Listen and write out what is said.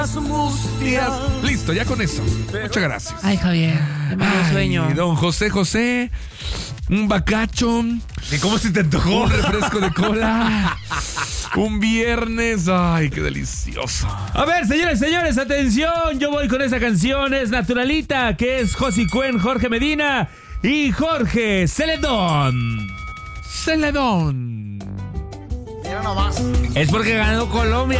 Listo, ya con eso. Muchas gracias. Ay, Javier, me dio sueño. Y don José, un bacacho. ¿Y cómo se te antojó? Un refresco de cola. Un viernes. Ay, qué delicioso. A ver, señores, atención. Yo voy con esa canción. Es Naturalita, que es Josi Cuen, Jorge Medina y Jorge Celedón. Celedón. Mira nomás. Es porque ganó Colombia.